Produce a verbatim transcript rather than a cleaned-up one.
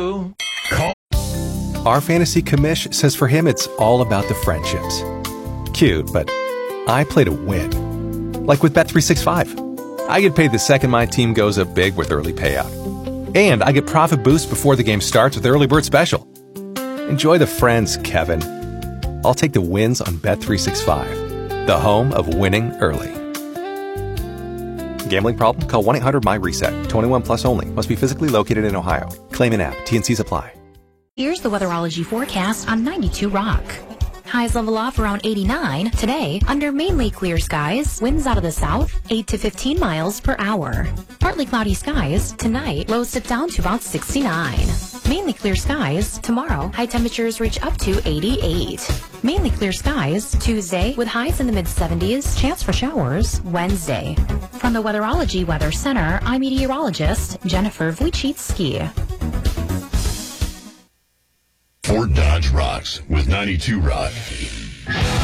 Call. Our fantasy commish says for him it's all about the friendships. Cute, but I play to win. Like with Bet three sixty-five. I get paid the second my team goes up big with early payout. And I get profit boost before the game starts with Early Bird Special. Enjoy the friends, Kevin. I'll take the wins on Bet three sixty-five, the home of winning early. Gambling problem? Call one eight hundred M Y reset. twenty-one plus only. Must be physically located in Ohio. Claim in app. T N Cs apply. Here's the Weatherology forecast on ninety-two Rock. Highs level off around eighty-nine. Today, under mainly clear skies, winds out of the south, eight to fifteen miles per hour. Partly cloudy skies. Tonight, lows dip down to about sixty-nine. Mainly clear skies. Tomorrow, high temperatures reach up to eighty-eight. Mainly clear skies. Tuesday, with highs in the mid seventies. Chance for showers. Wednesday. From the Weatherology Weather Center, I'm meteorologist Jennifer Wojcicki. Fort Dodge rocks with ninety-two Rock.